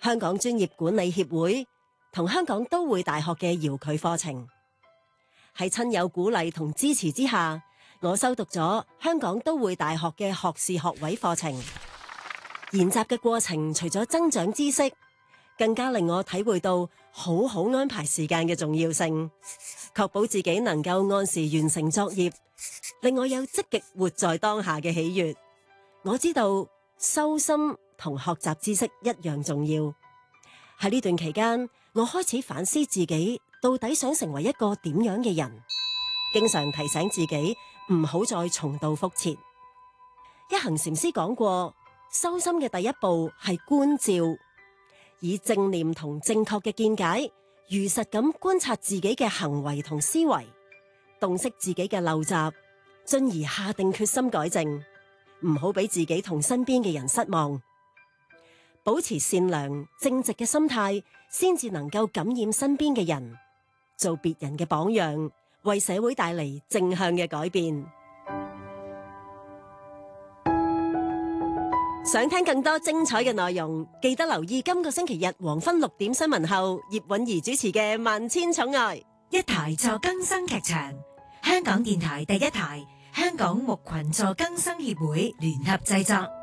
香港專業管理協會同香港都會大學嘅遙距課程。喺親友鼓勵同支持之下，我修讀咗香港都會大學嘅學士學位課程。研習嘅過程除咗增長知識，更加令我體會到好好安排時間嘅重要性，確保自己能夠按時完成作業，令我有積極活在當下嘅喜悅。我知道修心同學習知識一樣重要。喺呢段期間，我開始反思自己到底想成為一個點樣嘅人，經常提醒自己唔好再重蹈覆轍。一行禪師講過，修心嘅第一步係觀照，以正念同正確嘅見解，如實咁觀察自己嘅行為同思維，洞悉自己嘅陋習，進而下定決心改正，唔好俾自己同身邊嘅人失望。保持善良正直嘅心態，先至能夠感染身邊嘅人，做別人嘅榜樣，為社會帶嚟正向嘅改變。想聽更多精彩嘅內容，記得留意今個星期日黃昏6點新聞後，葉韻儀主持嘅《萬千寵愛》。 一台助更生劇場，香港電台第一台，香港牧群助更生協會聯合製作。